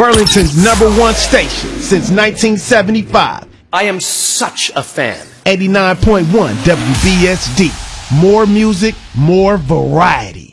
Burlington's #1 station since 1975. I am such a fan. 89.1 WBSD. More music, more variety.